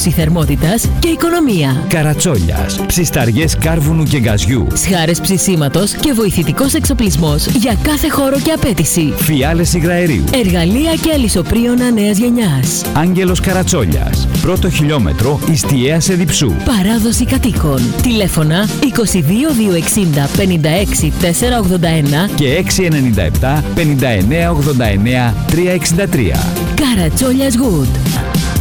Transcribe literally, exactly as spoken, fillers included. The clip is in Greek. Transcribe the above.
απόδοση θερμότητας και οικονομία. Καρατσόλιας. Ψισταριές κάρβουνου και γκαζιού. Σχάρες ψησίματος και βοηθητικός εξοπλισμός για κάθε χώρο και απέτηση. Φιάλες υγραερίου. Εργαλεία και αλυσοπρίωνα νέας γενιάς. Άγγελος Καρατσόλιας. Πρώτο χιλιόμετρο Ιστιαίας Εδιψού. Παράδοση κατοίκων. Τηλέφωνα είκοσι δύο διακόσια εξήντα πενήντα έξι τετρακόσια ογδόντα ένα και έξι εννιά επτά πενήντα εννέα ογδόντα εννέα τριακόσια εξήντα τρία. Καρατσόλιας Wood.